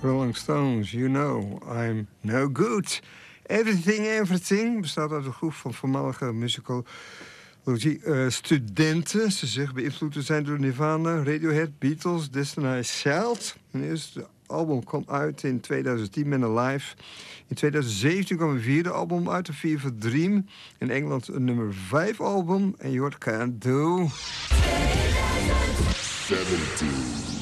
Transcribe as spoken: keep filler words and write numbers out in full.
Rolling Stones, You Know, I'm No Good. Everything, Everything bestaat uit een groep van voormalige musicologie-studenten. Ze zich beïnvloed te zijn door Nirvana, Radiohead, Beatles, Destiny's Child. Hun eerste album kwam uit in tweeduizend tien met Alive. In tweeduizend zeventien kwam een vierde album uit, de Fever Dream. In Engeland een nummer vijf album. En je hoort Can't Do. zeventien